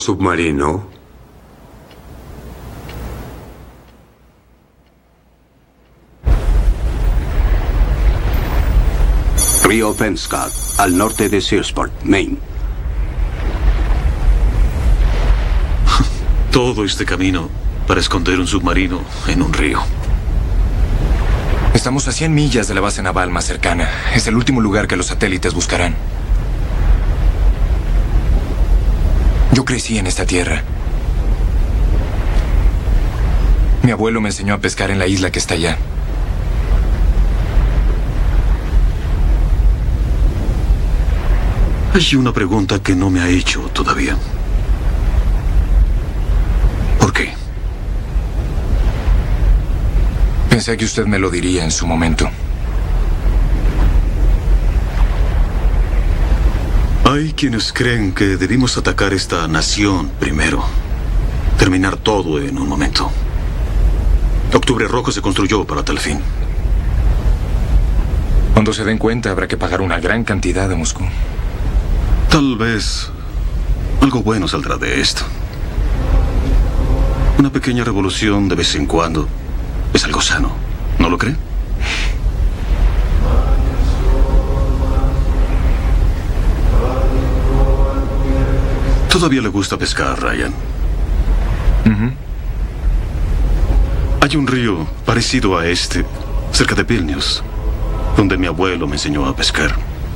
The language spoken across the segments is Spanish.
Submarino. Río Penobscot, al norte de Searsport, Maine. Todo este camino para esconder un submarino en un río. Estamos a 100 millas de la base naval más cercana. Es el último lugar que los satélites buscarán. Yo crecí en esta tierra. Mi abuelo me enseñó a pescar en la isla que está allá. Hay una pregunta que no me ha hecho todavía. ¿Por qué? Pensé que usted me lo diría en su momento. Hay quienes creen que debimos atacar esta nación primero. Terminar todo en un momento. Octubre Rojo se construyó para tal fin. Cuando se den cuenta, habrá que pagar una gran cantidad de Moscú. Tal vez algo bueno saldrá de esto. Una pequeña revolución de vez en cuando es algo sano, ¿no lo cree? Todavía le gusta pescar, Ryan. Hay un río parecido a este, cerca de Vilnius, donde mi abuelo me enseñó a pescar.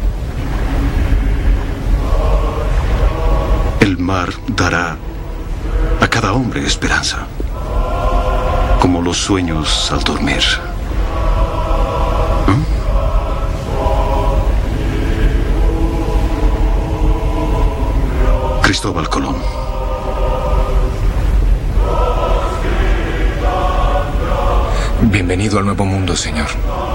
El mar dará a cada hombre esperanza, como los sueños al dormir. Cristóbal Colón. Bienvenido al Nuevo Mundo, señor.